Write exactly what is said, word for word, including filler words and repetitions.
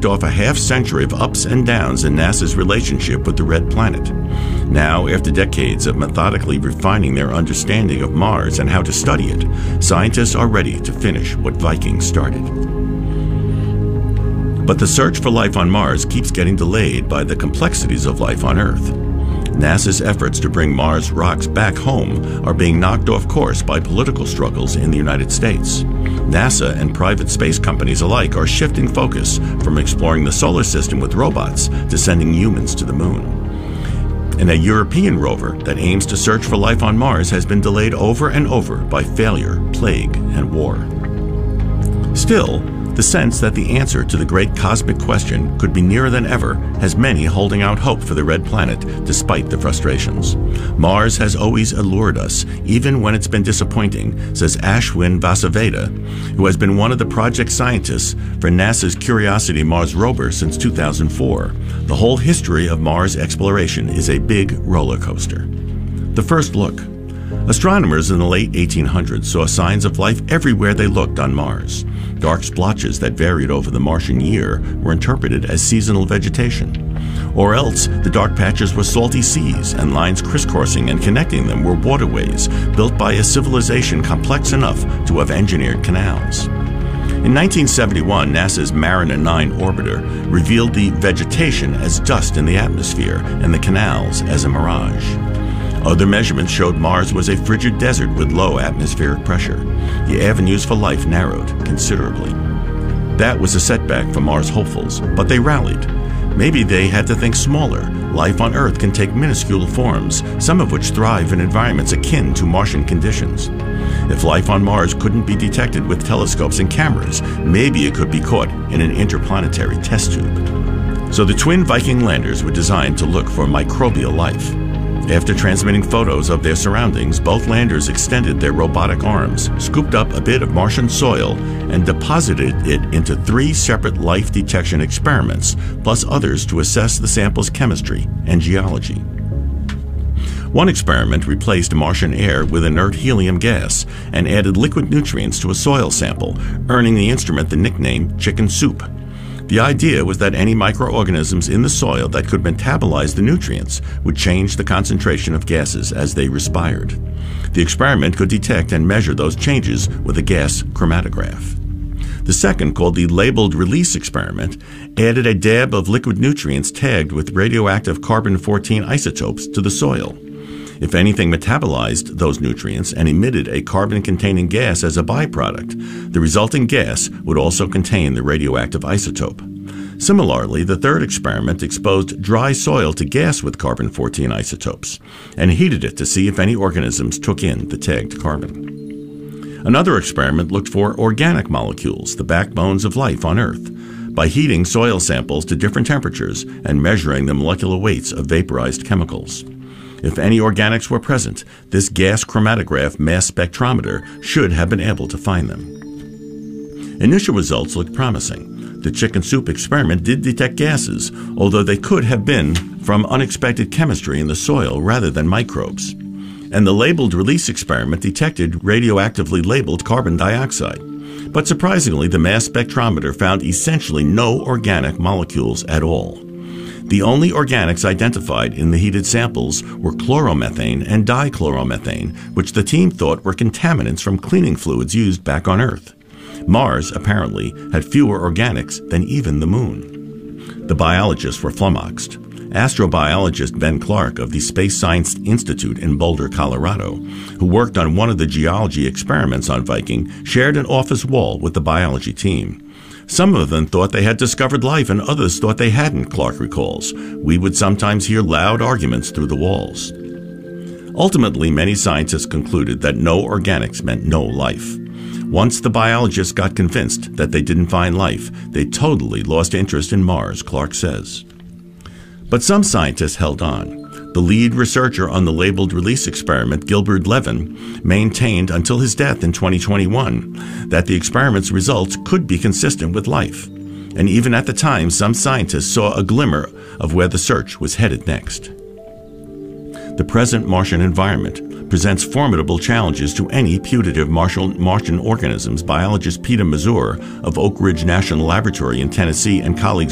kicked off a half century of ups and downs in NASA's relationship with the Red Planet. Now, after decades of methodically refining their understanding of Mars and how to study it, scientists are ready to finish what Viking started. But the search for life on Mars keeps getting delayed by the complexities of life on Earth. NASA's efforts to bring Mars rocks back home are being knocked off course by political struggles in the United States. NASA and private space companies alike are shifting focus from exploring the solar system with robots to sending humans to the moon. And a European rover that aims to search for life on Mars has been delayed over and over by failure, plague, and war. Still, the sense that the answer to the great cosmic question could be nearer than ever has many holding out hope for the Red Planet despite the frustrations. Mars has always allured us, even when it's been disappointing, says Ashwin Vasaveda, who has been one of the project scientists for NASA's Curiosity Mars rover since two thousand four. The whole history of Mars exploration is a big roller coaster. The first look. Astronomers in the late eighteen hundreds saw signs of life everywhere they looked on Mars. Dark splotches that varied over the Martian year were interpreted as seasonal vegetation. Or else, the dark patches were salty seas, and lines crisscrossing and connecting them were waterways built by a civilization complex enough to have engineered canals. In nineteen seventy-one, NASA's Mariner nine orbiter revealed the vegetation as dust in the atmosphere and the canals as a mirage. Other measurements showed Mars was a frigid desert with low atmospheric pressure. The avenues for life narrowed considerably. That was a setback for Mars hopefuls, but they rallied. Maybe they had to think smaller. Life on Earth can take minuscule forms, some of which thrive in environments akin to Martian conditions. If life on Mars couldn't be detected with telescopes and cameras, maybe it could be caught in an interplanetary test tube. So the twin Viking landers were designed to look for microbial life. After transmitting photos of their surroundings, both landers extended their robotic arms, scooped up a bit of Martian soil, and deposited it into three separate life detection experiments, plus others to assess the sample's chemistry and geology. One experiment replaced Martian air with inert helium gas and added liquid nutrients to a soil sample, earning the instrument the nickname chicken soup. The idea was that any microorganisms in the soil that could metabolize the nutrients would change the concentration of gases as they respired. The experiment could detect and measure those changes with a gas chromatograph. The second, called the labeled release experiment, added a dab of liquid nutrients tagged with radioactive carbon fourteen isotopes to the soil. If anything metabolized those nutrients and emitted a carbon-containing gas as a byproduct, the resulting gas would also contain the radioactive isotope. Similarly, the third experiment exposed dry soil to gas with carbon fourteen isotopes and heated it to see if any organisms took in the tagged carbon. Another experiment looked for organic molecules, the backbones of life on Earth, by heating soil samples to different temperatures and measuring the molecular weights of vaporized chemicals. If any organics were present, this gas chromatograph mass spectrometer should have been able to find them. Initial results looked promising. The chicken soup experiment did detect gases, although they could have been from unexpected chemistry in the soil rather than microbes. And the labeled release experiment detected radioactively labeled carbon dioxide. But surprisingly, the mass spectrometer found essentially no organic molecules at all. The only organics identified in the heated samples were chloromethane and dichloromethane, which the team thought were contaminants from cleaning fluids used back on Earth. Mars, apparently, had fewer organics than even the Moon. The biologists were flummoxed. Astrobiologist Ben Clark of the Space Science Institute in Boulder, Colorado, who worked on one of the geology experiments on Viking, shared an office wall with the biology team. Some of them thought they had discovered life and others thought they hadn't, Clark recalls. We would sometimes hear loud arguments through the walls. Ultimately, many scientists concluded that no organics meant no life. Once the biologists got convinced that they didn't find life, they totally lost interest in Mars, Clark says. But some scientists held on. The lead researcher on the labeled release experiment, Gilbert Levin, maintained until his death in twenty twenty-one that the experiment's results could be consistent with life. And even at the time, some scientists saw a glimmer of where the search was headed next. The present Martian environment presents formidable challenges to any putative Martian organisms, biologist Peter Mazur of Oak Ridge National Laboratory in Tennessee and colleagues